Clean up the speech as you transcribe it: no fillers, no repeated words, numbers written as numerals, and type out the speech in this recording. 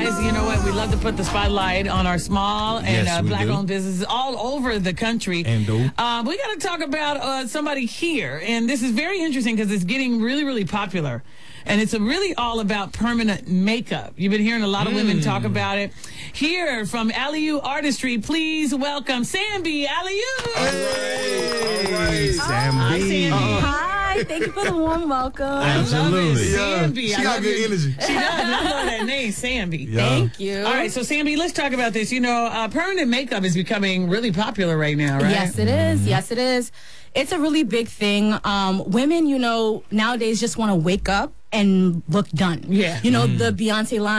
guys, you know what? We love to put the spotlight on our small and black-owned businesses all over the country. And we got to talk about somebody here, and this is very interesting because it's getting really, really popular. And it's really all about permanent makeup. You've been hearing a lot of women talk about it. Here from Aliu Artistry, please welcome Sambi Aliu. All right. Sambi. Hi, Sambi. Hi, thank you for the warm welcome. Absolutely. Sambi. She got good energy. She does. I love that name, Sambi. Yeah. Thank you. All right, so Sambi, let's talk about this. You know, permanent makeup is becoming really popular right now, right? Yes, it is. Yes, it is. It's a really big thing. Women, you know, nowadays just want to wake up and look done. Yeah. You know, the Beyonce line.